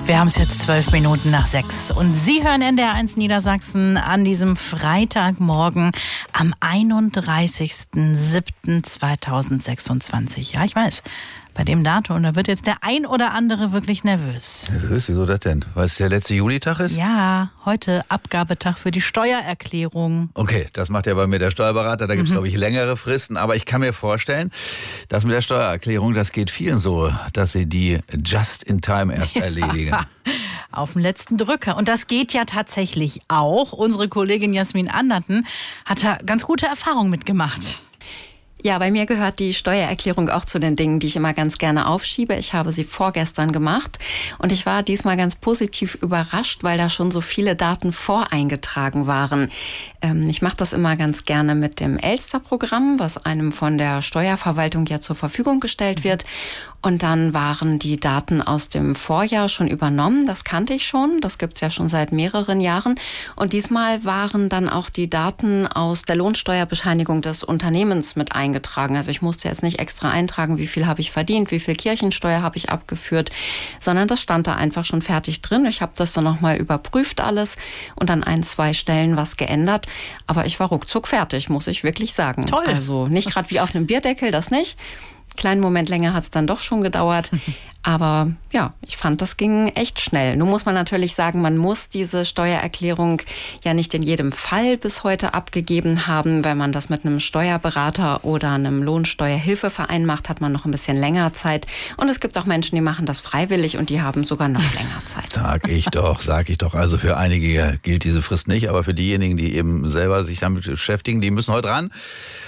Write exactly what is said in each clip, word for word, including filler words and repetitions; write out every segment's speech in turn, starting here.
Wir haben es jetzt zwölf Minuten nach sechs und Sie hören N D R eins Niedersachsen an diesem Freitagmorgen am einunddreißigsten siebten zweitausendsechsundzwanzig. Ja, ich weiß, bei dem Datum, da wird jetzt der ein oder andere wirklich nervös. Nervös? Wieso das denn? Weil es der letzte Julitag ist? Ja, heute Abgabetag für die Steuererklärung. Okay, das macht ja bei mir der Steuerberater. Da gibt es, mhm. glaube ich, längere Fristen. Aber ich kann mir vorstellen, dass mit der Steuererklärung, das geht vielen so, dass sie die just in time erst erledigen. Auf dem letzten Drücker. Und das geht ja tatsächlich auch. Unsere Kollegin Jasmin Anderten hat da ganz gute Erfahrungen mitgemacht. Ja, bei mir gehört die Steuererklärung auch zu den Dingen, die ich immer ganz gerne aufschiebe. Ich habe sie vorgestern gemacht und ich war diesmal ganz positiv überrascht, weil da schon so viele Daten voreingetragen waren. Ähm, ich mache das immer ganz gerne mit dem Elster-Programm, was einem von der Steuerverwaltung ja zur Verfügung gestellt wird. Und dann waren die Daten aus dem Vorjahr schon übernommen. Das kannte ich schon. Das gibt's ja schon seit mehreren Jahren. Und diesmal waren dann auch die Daten aus der Lohnsteuerbescheinigung des Unternehmens mit eingetragen. Also ich musste jetzt nicht extra eintragen, wie viel habe ich verdient, wie viel Kirchensteuer habe ich abgeführt, sondern das stand da einfach schon fertig drin. Ich habe das dann nochmal überprüft alles und an ein, zwei Stellen was geändert. Aber ich war ruckzuck fertig, muss ich wirklich sagen. Toll. Also nicht gerade wie auf einem Bierdeckel, das nicht. Kleinen Moment länger hat es dann doch schon gedauert. Aber ja, ich fand, das ging echt schnell. Nun muss man natürlich sagen, man muss diese Steuererklärung ja nicht in jedem Fall bis heute abgegeben haben. Wenn man das mit einem Steuerberater oder einem Lohnsteuerhilfeverein macht, hat man noch ein bisschen länger Zeit. Und es gibt auch Menschen, die machen das freiwillig und die haben sogar noch länger Zeit. Sag ich doch, sag ich doch. Also für einige gilt diese Frist nicht, aber für diejenigen, die eben selber sich damit beschäftigen, die müssen heute ran.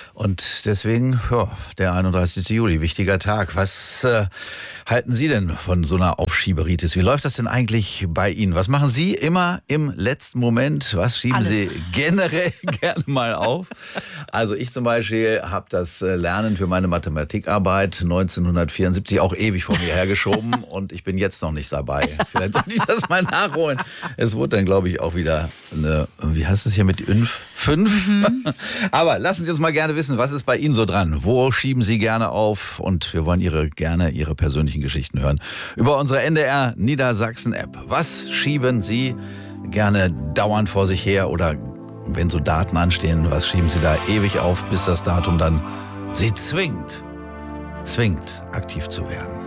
Und deswegen, ja, der einunddreißigste Juli, wichtiger Tag. Was äh, halten Sie denn von so einer Aufschieberitis? Wie läuft das denn eigentlich bei Ihnen? Was machen Sie immer im letzten Moment? Was schieben Alles. Sie generell gerne mal auf? Also ich zum Beispiel habe das Lernen für meine Mathematikarbeit neunzehnhundertvierundsiebzig auch ewig vor mir hergeschoben und ich bin jetzt noch nicht dabei. Vielleicht sollte ich das mal nachholen. Es wurde dann, glaube ich, auch wieder eine, wie heißt es hier mit fünf? Fünf? Mhm. Aber lassen Sie uns mal gerne wissen, was ist bei Ihnen so dran? Wo schieben Sie gerne auf? Und wir wollen Ihre gerne Ihre persönlichen Geschichten hören über unsere N D R Niedersachsen App. Was schieben Sie gerne dauernd vor sich her oder wenn so Daten anstehen, was schieben Sie da ewig auf, bis das Datum dann Sie zwingt, zwingt aktiv zu werden?